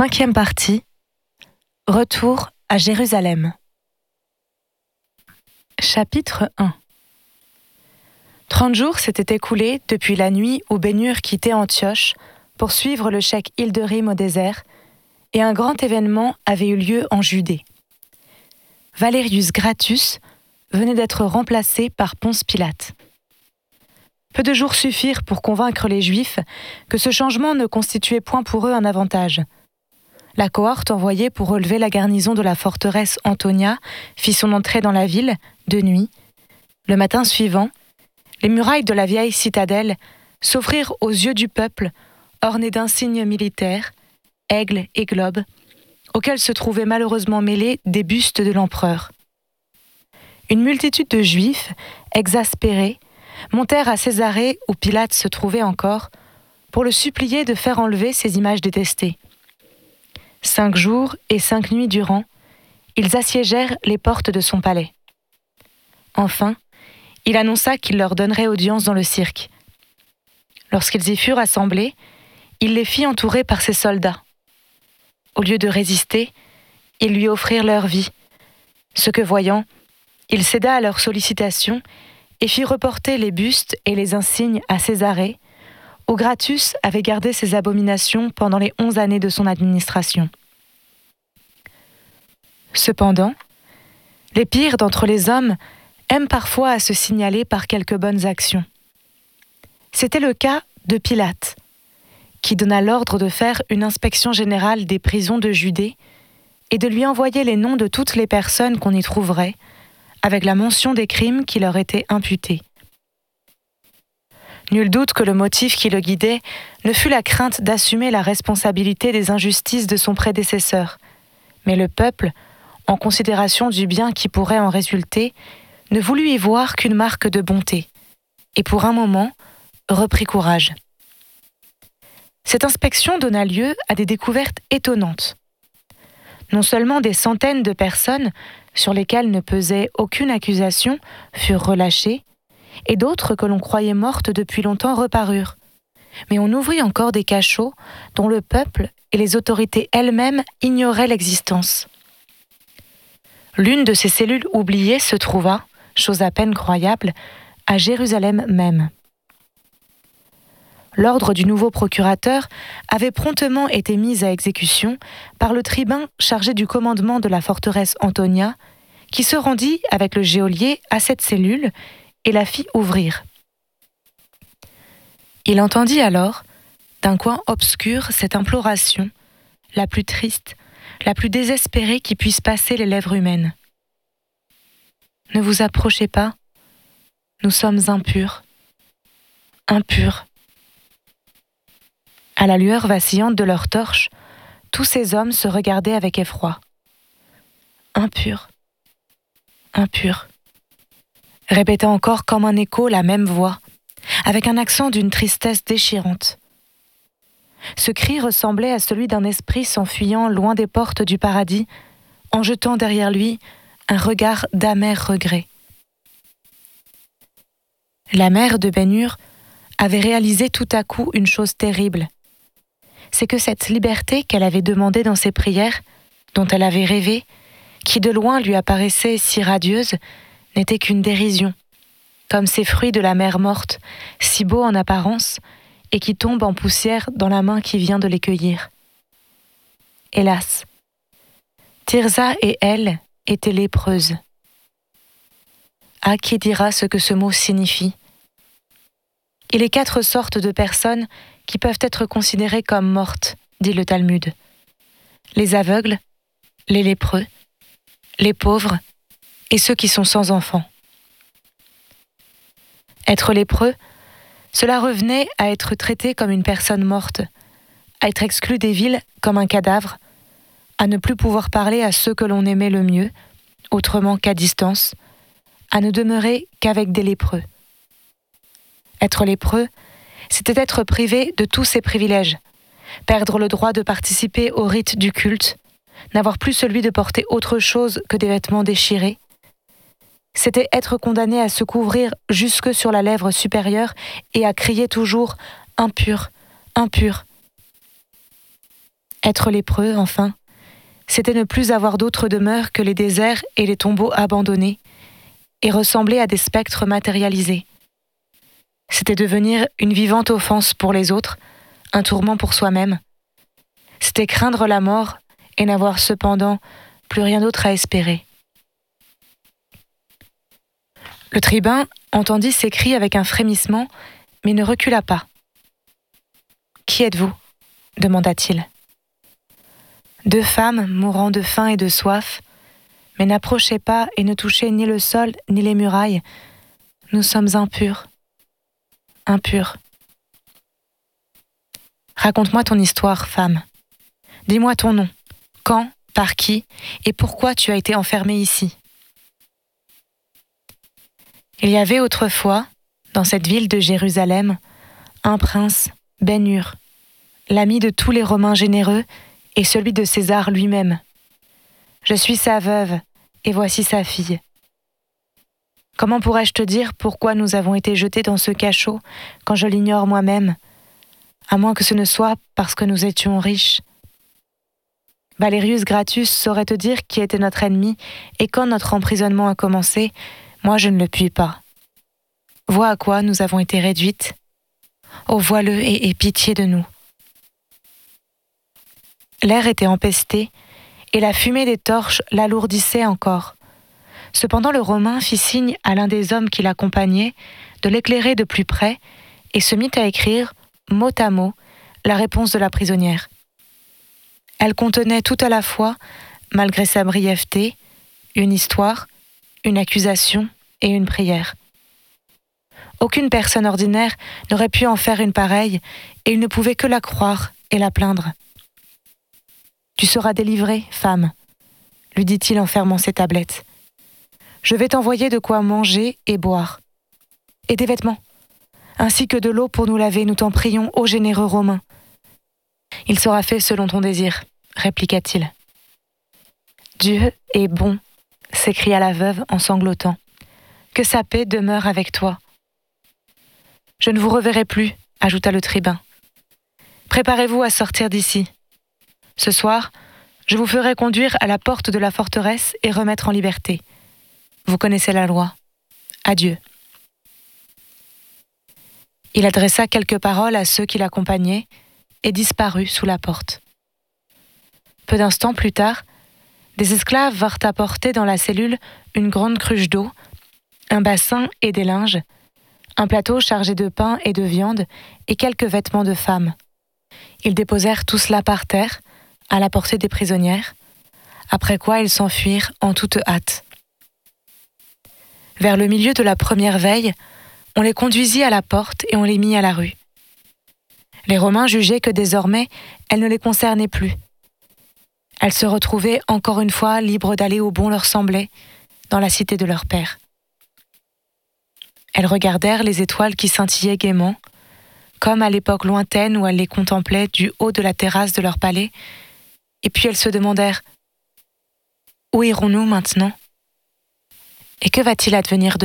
Cinquième partie. Retour à Jérusalem. Chapitre 1. 30 jours s'étaient écoulés depuis la nuit où Ben-Hur quittait Antioche pour suivre le cheikh Hilderim au désert, et un grand événement avait eu lieu en Judée. Valerius Gratus venait d'être remplacé par Ponce Pilate. Peu de jours suffirent pour convaincre les Juifs que ce changement ne constituait point pour eux un avantage. La cohorte envoyée pour relever la garnison de la forteresse Antonia fit son entrée dans la ville, de nuit. Le matin suivant, les murailles de la vieille citadelle s'offrirent aux yeux du peuple, ornées d'insignes militaires, aigles et globes, auxquels se trouvaient malheureusement mêlés des bustes de l'empereur. Une multitude de Juifs, exaspérés, montèrent à Césarée, où Pilate se trouvait encore, pour le supplier de faire enlever ces images détestées. 5 jours et 5 nuits durant, ils assiégèrent les portes de son palais. Enfin, il annonça qu'il leur donnerait audience dans le cirque. Lorsqu'ils y furent assemblés, il les fit entourer par ses soldats. Au lieu de résister, ils lui offrirent leur vie, ce que voyant, il céda à leurs sollicitations et fit reporter les bustes et les insignes à Césarée, où Gratus avait gardé ses abominations pendant les 11 années de son administration. Cependant, les pires d'entre les hommes aiment parfois à se signaler par quelques bonnes actions. C'était le cas de Pilate, qui donna l'ordre de faire une inspection générale des prisons de Judée et de lui envoyer les noms de toutes les personnes qu'on y trouverait, avec la mention des crimes qui leur étaient imputés. Nul doute que le motif qui le guidait ne fut la crainte d'assumer la responsabilité des injustices de son prédécesseur, mais le peuple, en considération du bien qui pourrait en résulter, ne voulut y voir qu'une marque de bonté, et pour un moment, reprit courage. Cette inspection donna lieu à des découvertes étonnantes. Non seulement des centaines de personnes, sur lesquelles ne pesait aucune accusation, furent relâchées, et d'autres que l'on croyait mortes depuis longtemps reparurent, mais on ouvrit encore des cachots dont le peuple et les autorités elles-mêmes ignoraient l'existence. L'une de ces cellules oubliées se trouva, chose à peine croyable, à Jérusalem même. L'ordre du nouveau procurateur avait promptement été mis à exécution par le tribun chargé du commandement de la forteresse Antonia, qui se rendit avec le geôlier à cette cellule et la fit ouvrir. Il entendit alors, d'un coin obscur, cette imploration, la plus triste, la plus désespérée qui puisse passer les lèvres humaines. « Ne vous approchez pas, nous sommes impurs, impurs. » À la lueur vacillante de leurs torches, tous ces hommes se regardaient avec effroi. « Impurs, impurs », répéta encore comme un écho la même voix, avec un accent d'une tristesse déchirante. Ce cri ressemblait à celui d'un esprit s'enfuyant loin des portes du paradis, en jetant derrière lui un regard d'amer regret. La mère de Ben-Hur avait réalisé tout à coup une chose terrible. C'est que cette liberté qu'elle avait demandée dans ses prières, dont elle avait rêvé, qui de loin lui apparaissait si radieuse, n'était qu'une dérision, comme ces fruits de la mer morte, si beaux en apparence, et qui tombent en poussière dans la main qui vient de les cueillir. Hélas, Tirza et elle étaient lépreuses. Ah, qui dira ce que ce mot signifie? Il est 4 sortes de personnes qui peuvent être considérées comme mortes, dit le Talmud. Les aveugles, les lépreux, les pauvres et ceux qui sont sans enfants. Être lépreux, cela revenait à être traité comme une personne morte, à être exclu des villes comme un cadavre, à ne plus pouvoir parler à ceux que l'on aimait le mieux, autrement qu'à distance, à ne demeurer qu'avec des lépreux. Être lépreux, c'était être privé de tous ses privilèges, perdre le droit de participer au rite du culte, n'avoir plus celui de porter autre chose que des vêtements déchirés. C'était être condamné à se couvrir jusque sur la lèvre supérieure et à crier toujours « impur, impur ». Être lépreux, enfin, c'était ne plus avoir d'autre demeure que les déserts et les tombeaux abandonnés, et ressembler à des spectres matérialisés. C'était devenir une vivante offense pour les autres, un tourment pour soi-même. C'était craindre la mort et n'avoir cependant plus rien d'autre à espérer. Le tribun entendit ces cris avec un frémissement, mais ne recula pas. « Qui êtes-vous » demanda-t-il. « 2 femmes mourant de faim et de soif, mais n'approchez pas et ne touchez ni le sol ni les murailles. Nous sommes impurs. Impurs. Raconte-moi ton histoire, femme. Dis-moi ton nom. Quand, par qui et pourquoi tu as été enfermée ici ? Il y avait autrefois, dans cette ville de Jérusalem, un prince, Ben-Hur, l'ami de tous les Romains généreux et celui de César lui-même. Je suis sa veuve, et voici sa fille. Comment pourrais-je te dire pourquoi nous avons été jetés dans ce cachot quand je l'ignore moi-même, à moins que ce ne soit parce que nous étions riches. Valerius Gratus saurait te dire qui était notre ennemi, et quand notre emprisonnement a commencé, moi je ne le puis pas. Vois à quoi nous avons été réduites. Oh, vois-le et aie pitié de nous. L'air était empesté, et la fumée des torches l'alourdissait encore. Cependant le Romain fit signe à l'un des hommes qui l'accompagnaient de l'éclairer de plus près, et se mit à écrire, mot à mot, la réponse de la prisonnière. Elle contenait tout à la fois, malgré sa brièveté, une histoire, une accusation et une prière. Aucune personne ordinaire n'aurait pu en faire une pareille, et il ne pouvait que la croire et la plaindre. « Tu seras délivrée, femme, » lui dit-il en fermant ses tablettes. « Je vais t'envoyer de quoi manger et boire. Et des vêtements, ainsi que de l'eau pour nous laver, nous t'en prions, ô généreux Romain. »« Il sera fait selon ton désir, » répliqua-t-il. « Dieu est bon, » s'écria la veuve en sanglotant. « Que sa paix demeure avec toi. »« Je ne vous reverrai plus, » ajouta le tribun. « Préparez-vous à sortir d'ici. Ce soir, je vous ferai conduire à la porte de la forteresse et remettre en liberté. Vous connaissez la loi. Adieu. » Il adressa quelques paroles à ceux qui l'accompagnaient et disparut sous la porte. Peu d'instants plus tard, des esclaves vinrent apporter dans la cellule une grande cruche d'eau, un bassin et des linges, un plateau chargé de pain et de viande et quelques vêtements de femme. Ils déposèrent tout cela par terre, à la portée des prisonnières, après quoi ils s'enfuirent en toute hâte. Vers le milieu de la première veille, on les conduisit à la porte et on les mit à la rue. Les Romains jugeaient que désormais, elle ne les concernait plus. Elles se retrouvaient encore une fois libres d'aller où bon leur semblait, dans la cité de leur père. Elles regardèrent les étoiles qui scintillaient gaiement, comme à l'époque lointaine où elles les contemplaient du haut de la terrasse de leur palais, et puis elles se demandèrent « Où irons-nous maintenant ? Et que va-t-il advenir de nous ?»